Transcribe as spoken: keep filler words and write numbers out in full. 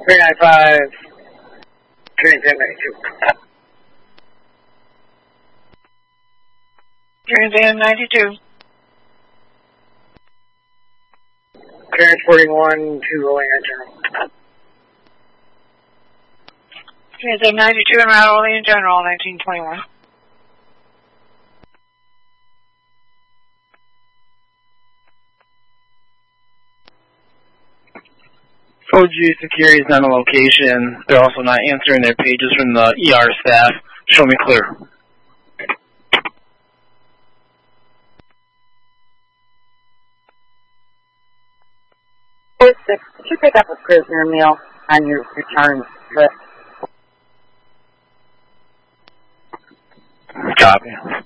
three nine five, Transit ninety-two. Transit ninety-two. Transporting one to Olean General. Transit ninety-two and route Olean General, nineteen twenty-one. O G security is not on location. They're also not answering their pages from the E R staff. Show me clear. four six, could you pick up a prisoner meal on your return trip? Copy.